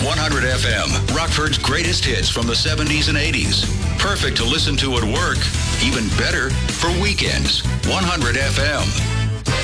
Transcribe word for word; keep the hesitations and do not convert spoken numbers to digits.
one hundred F M, Rockford's greatest hits from the seventies and eighties. Perfect to listen to at work. Even better for weekends. one hundred F M.